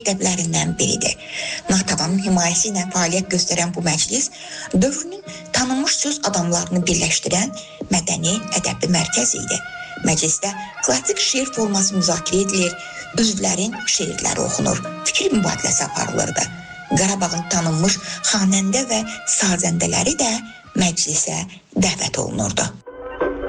məktəblərindən biridir. Natavanın himayəsi ilə fəaliyyət göstərən bu məclis dövrünün tanınmış söz adamlarını birləşdirən mədəni ədəbi mərkəz idi. Məclisdə klassik şeir forması müzakirə edilir, üzvlərin şeirləri oxunur, fikir mübadiləsi aparılırdı. Qarabağın tanınmış xanəndə və sazəndələri də məclisə dəvət olunurdu.